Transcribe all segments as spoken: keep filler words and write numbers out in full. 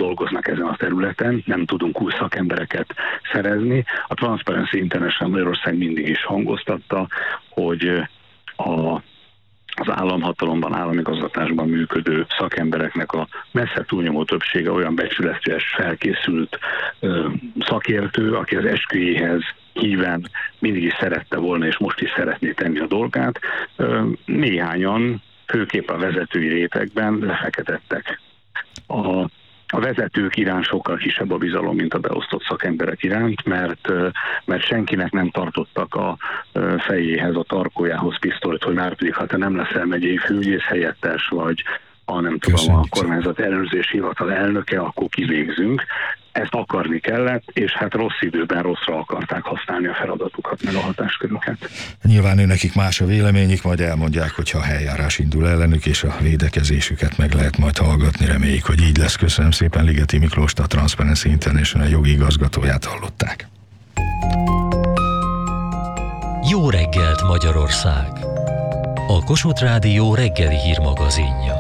dolgoznak ezen a területen, nem tudunk új szakembereket szerezni. A Transparency International Magyarország mindig is hangoztatta, hogy a az államhatalomban, államigazgatásban működő szakembereknek a messze túlnyomó többsége olyan becsületes, felkészült ö, szakértő, aki az esküjéhez híven mindig is szerette volna, és most is szeretné tenni a dolgát. Ö, néhányan, főképp a vezetői rétegben lefektettek. A A vezetők iránt sokkal kisebb a bizalom, mint a beosztott szakemberek iránt, mert, mert senkinek nem tartottak a fejéhez, a tarkójához pisztolyt, hogy már pedig, ha te nem leszel megyei főügyész helyettes, vagy a nem tudom, a kormányzat ellenőrzési hivatal elnöke, akkor kivégzünk. Ezt akarni kellett, és hát rossz időben rosszra akarták használni a feladatukat, meg a hatásköröket. Nyilván ő nekik más a véleményük, majd elmondják, hogyha a eljárás indul ellenük, és a védekezésüket meg lehet majd hallgatni. Reméljük, hogy így lesz. Köszönöm szépen, Ligeti Miklóst, a Transparency International jogi igazgatóját hallották. Jó reggelt, Magyarország! A Kossuth Rádió reggeli hírmagazinja.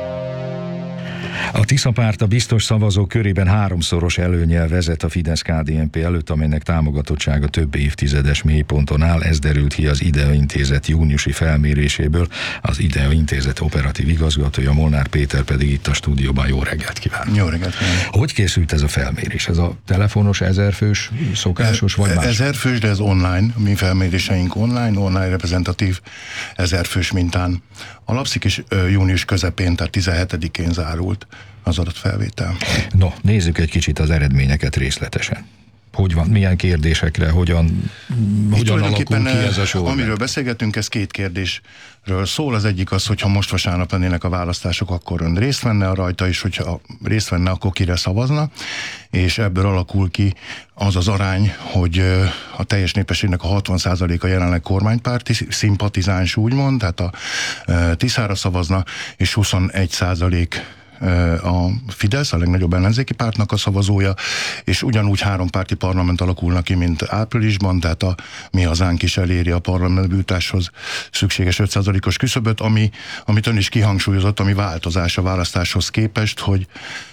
A Tisza párt a biztos szavazók körében háromszoros előnnyel vezet a Fidesz-ká dé en pé előtt, amelynek támogatottsága több évtizedes mélyponton áll. Ez derült ki az Idea Intézet júniusi felméréséből. Az Idea Intézet operatív igazgatója, Molnár Péter pedig itt a stúdióban. Jó reggelt kívánok! Jó reggelt kívánok! Hogy készült ez a felmérés? Ez a telefonos ezerfős szokásos, vagy más? Ezerfős, de ez online, mi felméréseink online, online reprezentatív ezerfős mintán alapszik, és június közepén, tehát tizenhetedikén zárult az adatfelvétel. No, nézzük egy kicsit az eredményeket részletesen. Hogy van, milyen kérdésekre, hogyan, hogyan alakul ki ez a sorrend? Amiről beszélgetünk, ez két kérdésről szól. Az egyik az, hogyha most vasárnap lennének a választások, akkor ön részt venne a rajta, és hogyha részt venne, akkor kire szavazna. És ebből alakul ki az az arány, hogy a teljes népességnek a hatvan százaléka jelenleg kormánypárti szimpatizáns, úgymond, tehát a Tiszára szavazna, és huszonegy százalék a Fidesz, a legnagyobb ellenzéki pártnak a szavazója, és ugyanúgy három párti parlament alakulnak ki, mint áprilisban, tehát a Mi Hazánk is eléri a parlamentbejutáshoz szükséges öt százalékos küszöböt, ami, amit ön is kihangsúlyozott, ami változás a választáshoz képest, hogy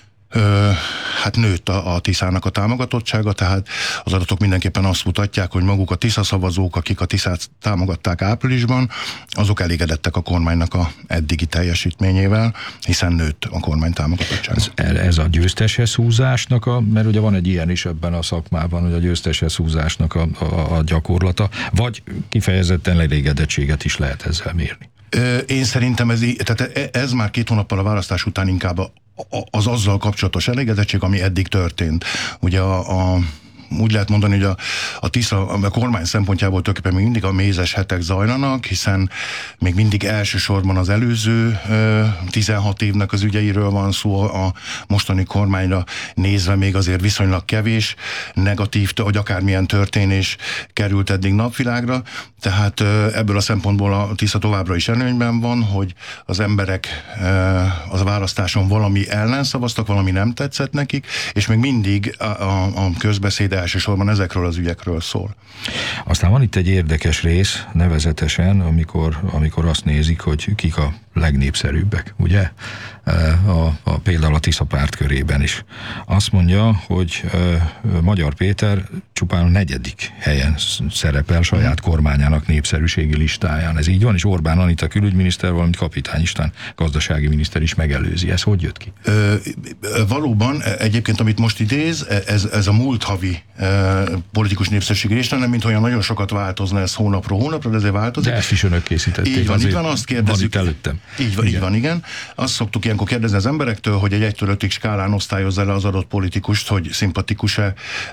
Ö, hát nőtt a, a Tiszának a támogatottsága, tehát az adatok mindenképpen azt mutatják, hogy maguk a Tisza szavazók, akik a Tiszát támogatták áprilisban, azok elégedettek a kormánynak a eddigi teljesítményével, hiszen nőtt a kormány támogatottsága. Ez, ez a győzteshez húzásnak, a, mert ugye van egy ilyen is ebben a szakmában, hogy a győzteshez húzásnak a, a, a gyakorlata, vagy kifejezetten elégedettséget is lehet ezzel mérni? Ö, én szerintem ez, tehát ez már két hónappal a választás után inkább a az azzal kapcsolatos elégedettség, ami eddig történt. Ugye a, a úgy lehet mondani, hogy a, a Tisza, a kormány szempontjából tulajdonképpen még mindig a mézes hetek zajlanak, hiszen még mindig elsősorban az előző ö, tizenhat évnek az ügyeiről van szó, a mostani kormányra nézve még azért viszonylag kevés negatív, vagy akármilyen történés került eddig napvilágra, tehát ö, ebből a szempontból a Tisza továbbra is előnyben van, hogy az emberek ö, az a választáson valami ellen szavaztak, valami nem tetszett nekik, és még mindig a, a, a közbeszéd elsősorban ezekről az ügyekről szól. Aztán van itt egy érdekes rész, nevezetesen, amikor, amikor azt nézik, hogy kik a legnépszerűbbek, ugye? A, a, például a Tisza párt körében is. Azt mondja, hogy uh, Magyar Péter csupán a negyedik helyen szerepel saját kormányának népszerűségi listáján. Ez így van, és Orbán Anita külügyminiszter, valamint Kapitány István gazdasági miniszter is megelőzi. Ez hogy jött ki? Ö, valóban, egyébként amit most idéz, ez, ez a múlt havi e, politikus népszerűségi lista, nem mint olyan nagyon sokat változna ez hónapról hónapra, de ezért változik. De ezt is önök készítették. Így van, így van, azt kérdezzük. Van itt előttem. Így van, így van, igen. Azt szoktuk ilyenkor kérdezni az emberektől, hogy egy egytől ötig skálán osztályozza le az adott politikust, hogy szimpatikus-e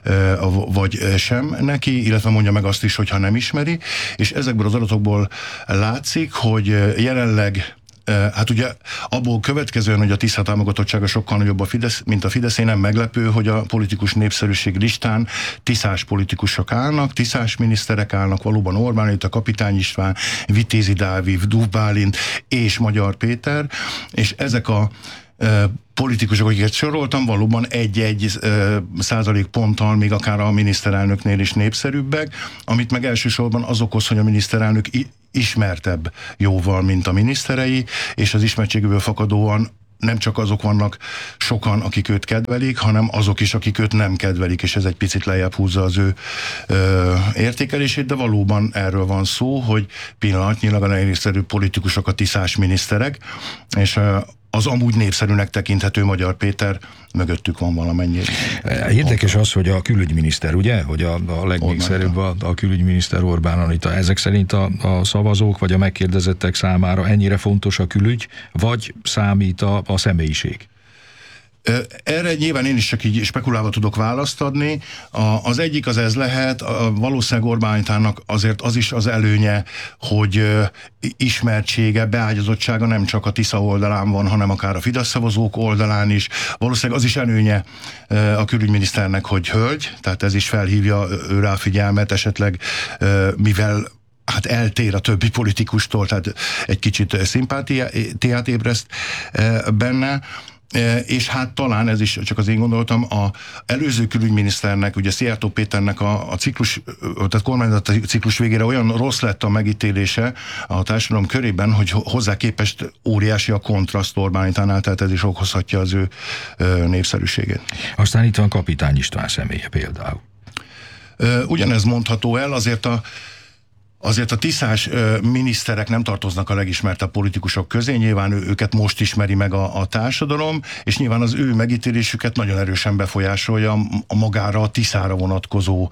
vagy sem neki, illetve mondja meg azt is, hogyha nem ismeri, és ezekből az adatokból látszik, hogy jelenleg hát ugye abból következően, hogy a Tisza támogatottsága sokkal nagyobb a Fidesz, mint a Fideszé, nem meglepő, hogy a politikus népszerűség listán tiszás politikusok állnak, tiszás miniszterek állnak, valóban Orbán Anita, Kapitány István, Vitézi Dávid, Duf Bálint és Magyar Péter, és ezek a politikusok, akiket soroltam, valóban egy-egy százalék ponttal, még akár a miniszterelnöknél is népszerűbbek, amit meg elsősorban az okoz, hogy a miniszterelnök ismertebb jóval, mint a miniszterei, és az ismertségéből fakadóan nem csak azok vannak sokan, akik őt kedvelik, hanem azok is, akik őt nem kedvelik, és ez egy picit lejjebb húzza az ő ö, értékelését, de valóban erről van szó, hogy pillanatnyilag a legnépszerűbb politikusok a tiszás miniszterek, és ö, az amúgy népszerűnek tekinthető Magyar Péter mögöttük van valamennyi. Érdekes az, hogy a külügyminiszter, ugye, hogy a, a legnépszerűbb a, a külügyminiszter Orbán Anita. Ezek szerint a, a szavazók vagy a megkérdezettek számára ennyire fontos a külügy, vagy számít a, a személyiség? Erre nyilván én is csak így spekulálva tudok választ adni. A, az egyik az ez lehet, a, valószínűleg Orbánitának azért az is az előnye, hogy ö, ismertsége, beágyazottsága nem csak a Tisza oldalán van, hanem akár a Fidesz szavazók oldalán is. Valószínűleg az is előnye ö, a külügyminiszternek, hogy hölgy, tehát ez is felhívja ő rá figyelmet, esetleg ö, mivel hát eltér a többi politikustól, tehát egy kicsit szimpátiát ébreszt ö, benne. És hát talán, ez is csak az én gondoltam, a előző külügyminiszternek, ugye Szijjártó Péternek a, a ciklus, tehát kormányzati ciklus végére olyan rossz lett a megítélése a társadalom körében, hogy hozzá képest óriási a kontraszt Orbánitánál, tehát ez is okozhatja az ő népszerűségét. Aztán itt van Kapitány István személye például. Ugyanez mondható el, azért a Azért a tiszás ö, miniszterek nem tartoznak a legismertebb politikusok közé, nyilván ő, őket most ismeri meg a, a társadalom, és nyilván az ő megítélésüket nagyon erősen befolyásolja a, a magára, a Tiszára vonatkozó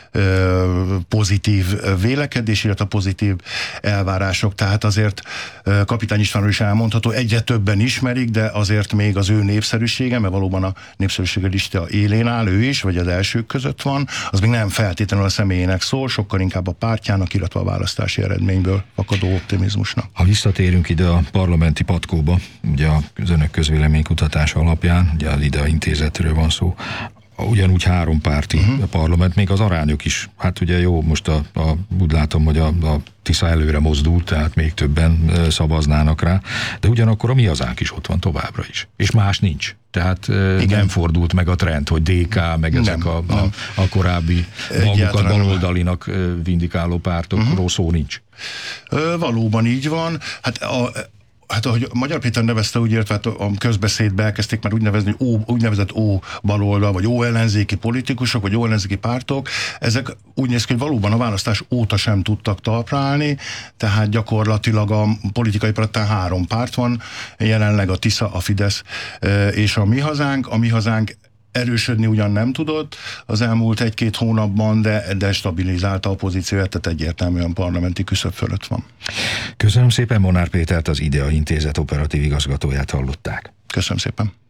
ö, pozitív vélekedés, illetve a pozitív elvárások. Tehát azért ö, Kapitány Istvánról is elmondható, egyre többen ismerik, de azért még az ő népszerűsége, mert valóban a népszerűsége lista élén áll, ő is, vagy az elsők között van, az még nem feltétlenül a személyének szól, sokkal inkább a pártjának, illetve a választási eredményből fakadó optimizmusnak. Ha visszatérünk ide a parlamenti patkóba, ugye az önök közvéleménykutatása alapján, ugye az IDEA intézetről van szó, ugyanúgy három párti uh-huh. a parlament, még az arányok is, hát ugye jó, most a, a, úgy látom, hogy a, a Tisza előre mozdult, tehát még többen szavaznának rá, de ugyanakkor a Mi Hazánk is ott van továbbra is, és más nincs. Tehát igen. nem fordult meg a trend, hogy dé ká, meg ezek nem, a, a, a korábbi magukat baloldalinak vindikáló pártokról uh-huh. szó nincs. Ö, valóban így van. Hát a Hát ahogy Magyar Péter nevezte, úgy értve, hát a közbeszédbe elkezdték már úgy nevezni, hogy ó, úgynevezett ó baloldal, vagy ó ellenzéki politikusok, vagy ó ellenzéki pártok, ezek úgy néz ki, hogy valóban a választás óta sem tudtak talpra állni, tehát gyakorlatilag a politikai pártán három párt van, jelenleg a Tisza, a Fidesz és a Mi Hazánk. A Mi Hazánk erősödni ugyan nem tudott az elmúlt egy-két hónapban, de, de stabilizálta a pozícióját, tehát egyértelműen parlamenti küszöb fölött van. Köszönöm szépen, Molnár Pétert, az IDEA Intézet operatív igazgatóját hallották. Köszönöm szépen.